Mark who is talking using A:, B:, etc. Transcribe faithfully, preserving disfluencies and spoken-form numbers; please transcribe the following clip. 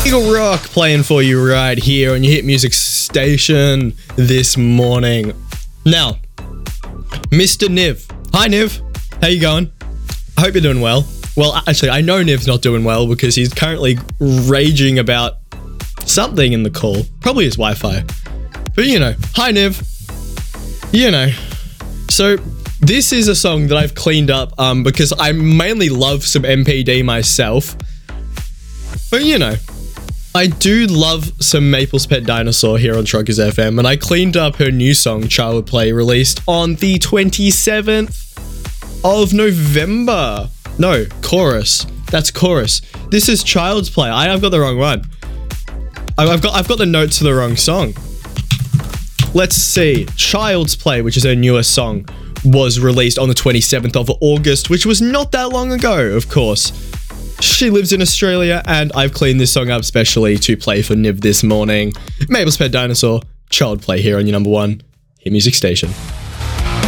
A: Eagle Rock playing for you right here on your hit music station this morning. Now, Mister Niv. Hi, Niv. How you going? I hope you're doing well. Well, actually, I know Niv's not doing well because he's currently raging about something in the call. Probably his Wi-Fi. But, you know, hi, Niv. You know. So, this is a song that I've cleaned up um, because I mainly love some M P D myself. But, you know, I do love some Maple's Pet Dinosaur here on Truckers F M, and I cleaned up her new song, Child Play, released on the twenty-seventh of November. No, Chorus. That's Chorus. This is Child's Play. I have got the wrong one. I've got I've got the notes to the wrong song. Let's see. Child's Play, which is her newest song, was released on the twenty-seventh of August, which was not that long ago, of course. She lives in Australia, and I've cleaned this song up specially to play for Niv this morning. Maple's Pet Dinosaur, Child Play here on your number one hit music station.